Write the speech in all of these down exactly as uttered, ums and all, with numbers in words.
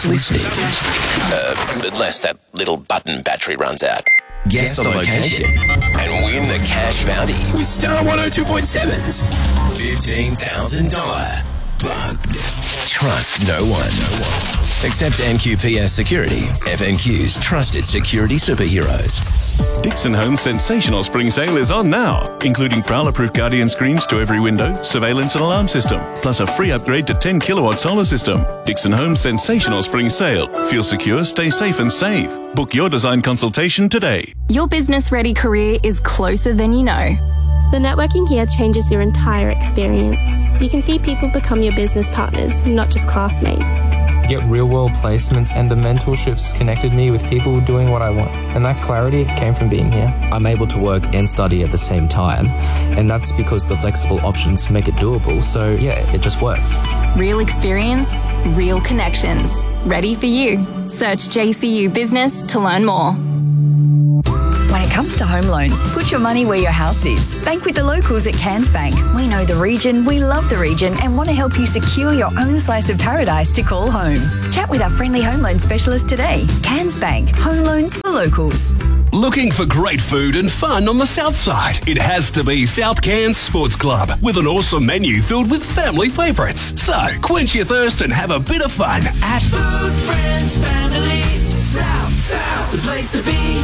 listening. Uh, unless that little button battery runs out. Guess the location and win the cash bounty with Star one oh two point seven's fifteen thousand dollars Bugged. Trust no one. No one. Except N Q P S Security, F N Q's trusted security superheroes. Dixon Home's sensational spring sale is on now, including Prowler-proof Guardian screens to every window, surveillance and alarm system, plus a free upgrade to ten kilowatt solar system. Dixon Home's sensational spring sale. Feel secure, stay safe and save. Book your design consultation today. Your business-ready career is closer than you know. The networking here changes your entire experience. You can see people become your business partners, not just classmates. Get real-world placements, and the mentorships connected me with people doing what I want. And that clarity came from being here. I'm able to work and study at the same time, and that's because the flexible options make it doable, so yeah, it just works. Real experience, real connections. Ready for you. Search J C U Business to learn more. When it comes to home loans, put your money where your house is. Bank with the locals at Cairns Bank. We know the region, we love the region, and want to help you secure your own slice of paradise to call home. Chat with our friendly home loan specialist today. Cairns Bank. Home loans for locals. Looking for great food and fun on the south side? It has to be South Cairns Sports Club, with an awesome menu filled with family favourites. So, quench your thirst and have a bit of fun at Food, Friends, Family, South, South, the place to be.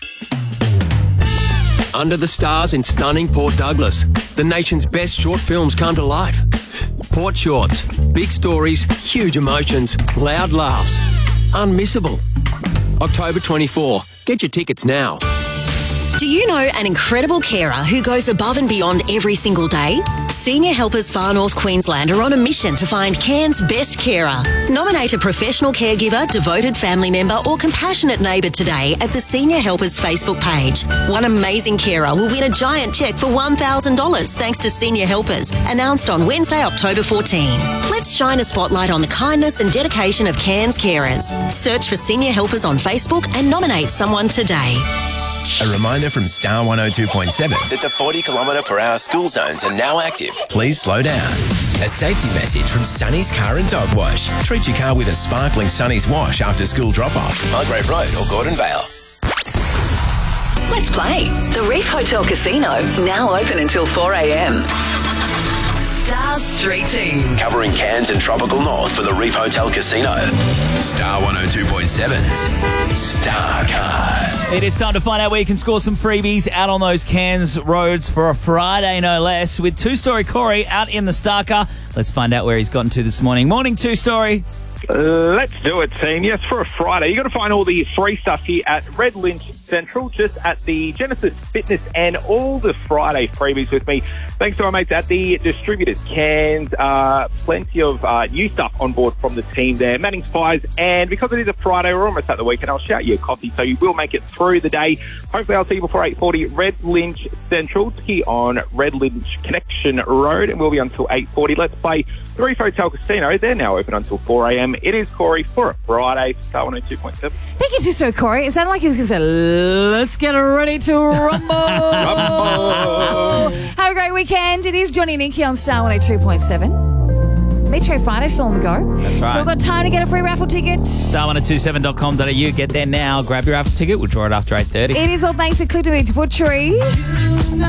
Under the stars in stunning Port Douglas, the nation's best short films come to life. Port Shorts. Big stories, huge emotions, loud laughs. Unmissable. October twenty-fourth. Get your tickets now. Do you know an incredible carer who goes above and beyond every single day? Senior Helpers Far North Queensland are on a mission to find Cairns' best carer. Nominate a professional caregiver, devoted family member or compassionate neighbour today at the Senior Helpers Facebook page. One amazing carer will win a giant cheque for one thousand dollars thanks to Senior Helpers, announced on Wednesday, October fourteenth. Let's shine a spotlight on the kindness and dedication of Cairns carers. Search for Senior Helpers on Facebook and nominate someone today. A reminder from Star one oh two point seven that the forty kilometre per hour school zones are now active. Please slow down. A safety message from Sunny's Car and Dog Wash. Treat your car with a sparkling Sunny's wash after school drop-off. Mulgrave Road or Gordon Vale. Let's play. The Reef Hotel Casino, now open until four a m. Star Street Team. Covering Cairns and Tropical North for the Reef Hotel Casino. Star one oh two point seven's Star Card. It is time to find out where you can score some freebies out on those Cairns roads for a Friday, no less, with Two-Story Corey out in the Star Car. Let's find out where he's gotten to this morning. Morning, Two-Story. Let's do it, team. Yes, for a Friday, you've got to find all the free stuff here at Red Lynch Central, just at the Genesis Fitness, and all the Friday freebies with me. Thanks to our mates at the distributors, Cairns. Uh, plenty of uh, new stuff on board from the team there. Manning's Pies, and because it is a Friday, we're almost at the weekend, I'll shout you a coffee, so you will make it through the day. Hopefully I'll see you before eight forty. Red Lynch Central, here on Red Lynch Connection Road, and we'll be until eight forty. Let's play the Reef Hotel Casino. They're now open until four a m. It is Corey for a Friday, Star one oh two point seven. Thank you, Two-Story Corey. It sounded like he was going to say, let's get ready to rumble. rumble. Have a great weekend. It is Johnny and Nikki on Star one oh two point seven. Metro Friday still on the go. That's right. Still got time to get a free raffle ticket. star one oh two seven dot com dot a u. Get there now. Grab your raffle ticket. We'll draw it after eight thirty. It is all thanks to Clitterwich Butchery.